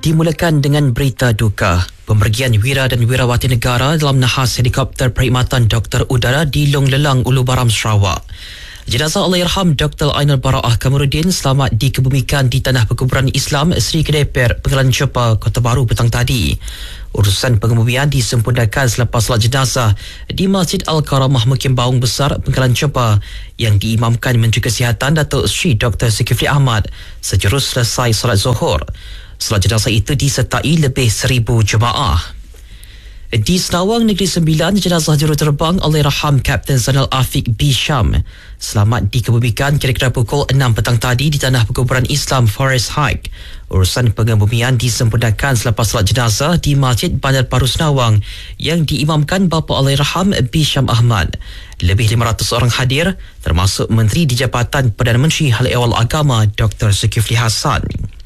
Dimulakan dengan berita duka. Pemergian wira dan wirawati negara dalam nahas helikopter perkhidmatan Doktor Udara di Long Lelang, Ulu Baram, Sarawak. Jenazah Allahyarham Dr. Ainul Bara'ah Kamarudin selamat dikebumikan di Tanah Perkuburan Islam Sri Kedeper, Penggalan Cepa, Kota Baru petang tadi. Urusan pengebumian disempurnakan selepas solat jenazah di Masjid Al-Karamah Mukim Baung Besar, Penggalan Cepa yang diimamkan Menteri Kesihatan Datuk Sri Dr. Zulkifli Ahmad sejurus selesai solat Zuhur. Solat jenazah itu disertai lebih 1,000 jemaah. Di Senawang Negeri Sembilan, jenazah juruterbang Allahyarham Kapten Zainal Afiq B. Syam selamat dikebumikan kira-kira pukul 6 petang tadi di Tanah Perkuburan Islam Forest Hike. Urusan pengebumian disempurnakan selepas solat jenazah di Masjid Bandar Baru Senawang yang diimamkan bapa Allahyarham B. Syam Ahmad. Lebih 500 orang hadir, termasuk Menteri di Jabatan Perdana Menteri Hal Ehwal Agama Dr. Zulkifli Hasan.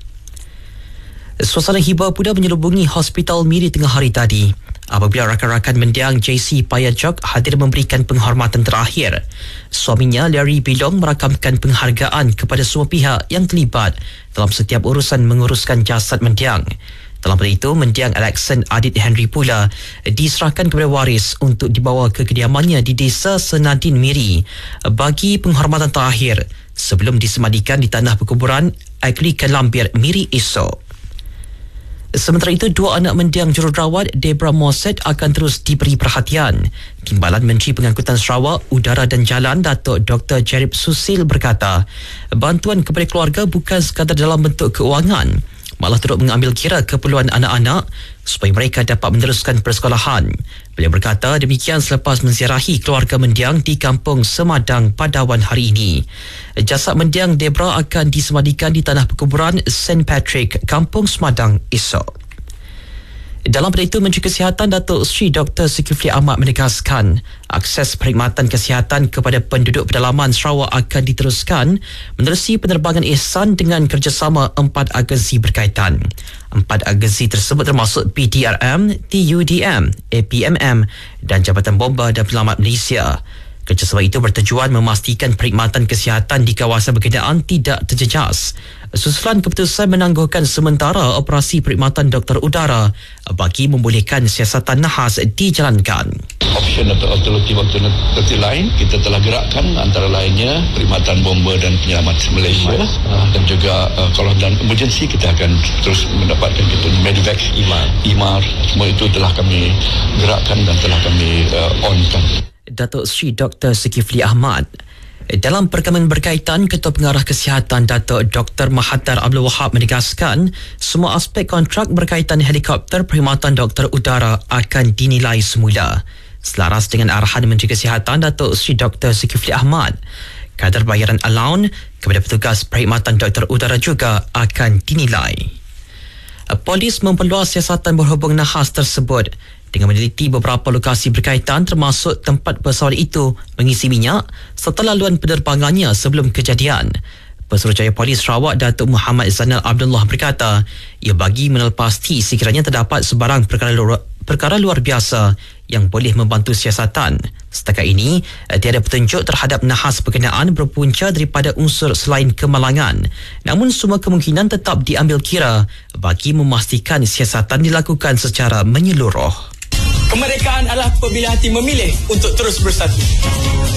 Suasana hibah pula menyelubungi Hospital Miri tengah hari tadi apabila rakan-rakan mendiang JC Payajok hadir memberikan penghormatan terakhir. Suaminya Larry Bilong merakamkan penghargaan kepada semua pihak yang terlibat dalam setiap urusan menguruskan jasad mendiang. Dalam pada itu, mendiang Alexan Adit Henry pula diserahkan kepada waris untuk dibawa ke kediamannya di Desa Senadin Miri bagi penghormatan terakhir sebelum disemadikan di Tanah Perkuburan Anglican Lambir Miri esok. Sementara itu, dua anak mendiang jururawat Debra Moset akan terus diberi perhatian. Timbalan Menteri Pengangkutan Sarawak, Udara dan Jalan Datuk Dr. Jarib Susil berkata, bantuan kepada keluarga bukan sekadar dalam bentuk keuangan, malah turut mengambil kira keperluan anak-anak supaya mereka dapat meneruskan persekolahan. Beliau berkata demikian selepas menziarahi keluarga mendiang di Kampung Semadang Padawan hari ini. Jasad mendiang Debra akan disemadikan di Tanah Perkuburan St. Patrick, Kampung Semadang esok. Dalam pada itu, Menteri Kesihatan Datuk Sri Dr. Zulkifli Ahmad menegaskan akses perkhidmatan kesihatan kepada penduduk pedalaman Sarawak akan diteruskan menerusi penerbangan ihsan dengan kerjasama 4 agensi berkaitan. 4 agensi tersebut termasuk PTRM, TUDM, APMM dan Jabatan Bomba dan Penyelamat Malaysia. Kerjasama itu bertujuan memastikan perkhidmatan kesihatan di kawasan berkenaan tidak terjejas. Susulan keputusan menangguhkan sementara operasi perkhidmatan doktor udara bagi membolehkan siasatan nahas dijalankan. Option atau alternatif lain kita telah gerakkan, antara lainnya perkhidmatan bomba dan penyelamat Malaysia dan juga kalau dalam emergency kita akan terus mendapatkan kita Medivac, IMAR, semua itu telah kami gerakkan dan telah kami onkan. Datuk Sri Dr. Zulkifli Ahmad. Dalam perkembangan berkaitan, Ketua Pengarah Kesihatan Datuk Dr. Mahathir Abdul Wahab menegaskan semua aspek kontrak berkaitan helikopter perkhidmatan doktor udara akan dinilai semula. Selaras dengan arahan Menteri Kesihatan Datuk Sri Dr. Zulkifli Ahmad, kadar bayaran allowance kepada petugas perkhidmatan doktor udara juga akan dinilai. Polis memperluas siasatan berhubung nahas tersebut dengan meneliti beberapa lokasi berkaitan termasuk tempat pesawat itu mengisi minyak serta laluan penerbangannya sebelum kejadian. Pesuruhjaya Polis Sarawak Datuk Muhammad Zainal Abdullah berkata ia bagi mengenal pasti sekiranya terdapat sebarang perkara luar biasa yang boleh membantu siasatan. Setakat ini, tiada petunjuk terhadap nahas berkenaan berpunca daripada unsur selain kemalangan. Namun semua kemungkinan tetap diambil kira bagi memastikan siasatan dilakukan secara menyeluruh. Kemerdekaan adalah pilihan hati memilih untuk terus bersatu.